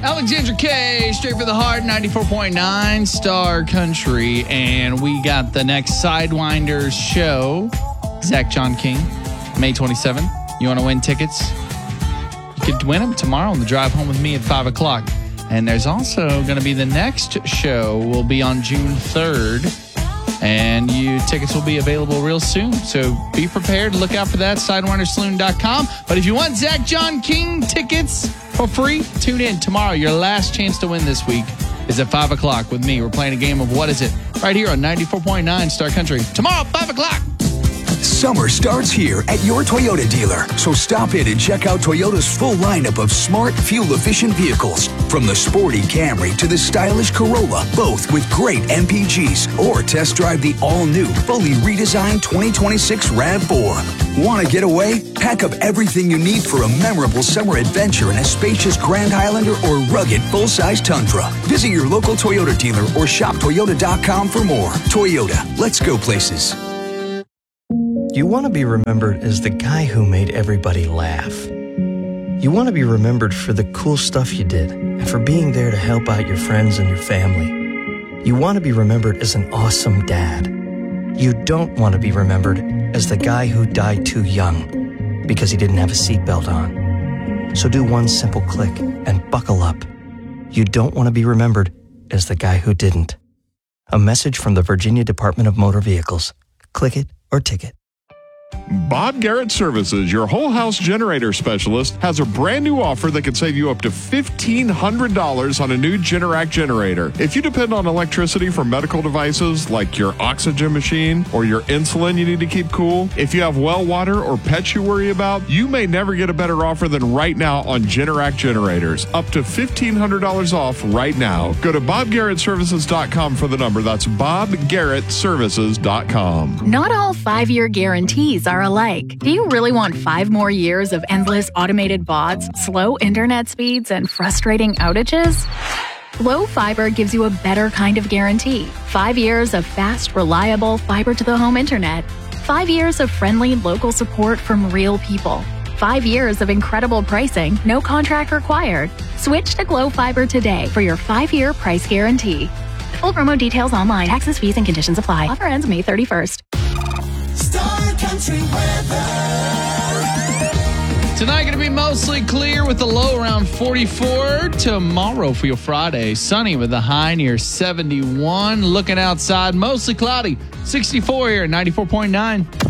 Alexandra K, straight for the heart, 94.9 Star Country. And we got the next Sidewinders show. Zach John King, May 27th. You want to win tickets? You could win them tomorrow on the drive home with me at 5 o'clock. And there's also going to be the next show will be on June 3rd. And tickets will be available real soon. So be prepared. Look out for that, SidewindersSaloon.com. But if you want Zach John King tickets for free, tune in tomorrow. Your last chance to win this week is at 5 o'clock with me. We're playing a game of What Is It? Right here on 94.9 Star Country. Tomorrow, 5 o'clock. Summer starts here at your Toyota dealer. So stop in and check out Toyota's full lineup of smart, fuel-efficient vehicles. From the sporty Camry to the stylish Corolla, both with great MPGs. Or test drive the all-new, fully redesigned 2026 RAV4. Want to get away? Pack up everything you need for a memorable summer adventure in a spacious Grand Highlander or rugged full-size Tundra. Visit your local Toyota dealer or shop Toyota.com for more. Toyota, let's go places. You want to be remembered as the guy who made everybody laugh. You want to be remembered for the cool stuff you did and for being there to help out your friends and your family. You want to be remembered as an awesome dad. You don't want to be remembered as the guy who died too young because he didn't have a seatbelt on. So do one simple click and buckle up. You don't want to be remembered as the guy who didn't. A message from the Virginia Department of Motor Vehicles. Click it or ticket. Bob Garrett Services, your whole house generator specialist, has a brand new offer that can save you up to $1,500 on a new Generac generator. If you depend on electricity for medical devices like your oxygen machine or your insulin you need to keep cool, if you have well water or pets you worry about, you may never get a better offer than right now on Generac generators. Up to $1,500 off right now. Go to BobGarrettServices.com for the number. That's BobGarrettServices.com. Not all 5-year guarantees are alike. Do you really want 5 more years of endless automated bots, slow internet speeds, and frustrating outages? Glow Fiber gives you a better kind of guarantee. 5 years of fast, reliable fiber-to-the-home internet. 5 years of friendly local support from real people. 5 years of incredible pricing, no contract required. Switch to Glow Fiber today for your 5-year price guarantee. Full promo details online. Taxes, fees, and conditions apply. Offer ends May 31st. Star Country weather. Tonight going to be mostly clear with the low around 44. Tomorrow for your Friday, sunny with a high near 71. Looking outside, mostly cloudy, 64 here at 94.9.